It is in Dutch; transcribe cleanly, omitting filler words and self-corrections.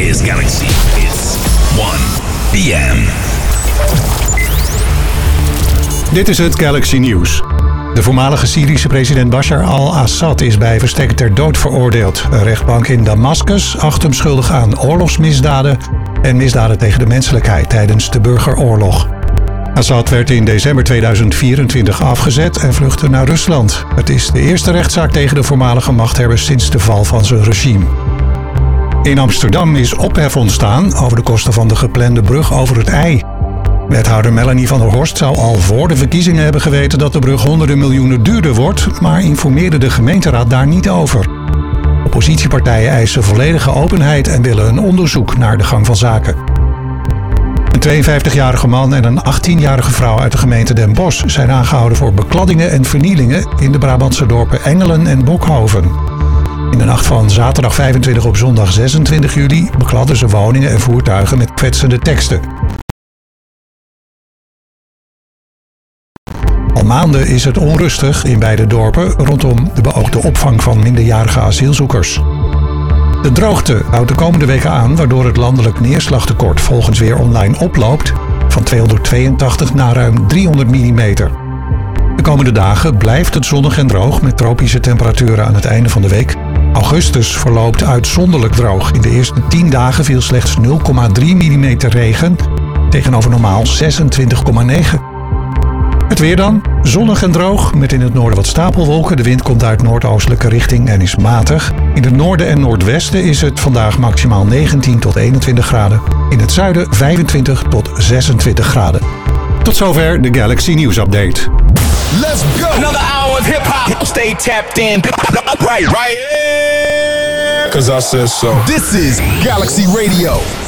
is Galaxy. It's 1 p.m. Dit is het Galaxy Nieuws. De voormalige Syrische president Bashar al-Assad is bij verstek ter dood veroordeeld. Een rechtbank in Damascus acht hem schuldig aan oorlogsmisdaden en misdaden tegen de menselijkheid tijdens de burgeroorlog. Assad werd in december 2024 afgezet en vluchtte naar Rusland. Het is de eerste rechtszaak tegen de voormalige machthebber sinds de val van zijn regime. In Amsterdam is ophef ontstaan over de kosten van de geplande brug over het IJ. Wethouder Melanie van der Horst zou al voor de verkiezingen hebben geweten dat de brug honderden miljoenen duurder wordt, maar informeerde de gemeenteraad daar niet over. Oppositiepartijen eisen volledige openheid en willen een onderzoek naar de gang van zaken. Een 52-jarige man en een 18-jarige vrouw uit de gemeente Den Bosch zijn aangehouden voor bekladdingen en vernielingen in de Brabantse dorpen Engelen en Bokhoven. In de nacht van zaterdag 25 op zondag 26 juli bekladden ze woningen en voertuigen met kwetsende teksten. Al maanden is het onrustig in beide dorpen rondom de beoogde opvang van minderjarige asielzoekers. De droogte houdt de komende weken aan, waardoor het landelijk neerslagtekort volgens Weer Online oploopt van 282 naar ruim 300 mm. De komende dagen blijft het zonnig en droog met tropische temperaturen aan het einde van de week. Augustus verloopt uitzonderlijk droog. In de eerste 10 dagen viel slechts 0,3 mm regen tegenover normaal 26,9. Het weer dan, zonnig en droog, met in het noorden wat stapelwolken. De wind komt uit noordoostelijke richting en is matig. In het noorden en noordwesten is het vandaag maximaal 19 tot 21 graden. In het zuiden 25 tot 26 graden. Tot zover de Galaxy News Update. Let's go! Another hour of hip-hop. Stay tapped in. Right here. 'Cause I said so. This is Galaxy Radio.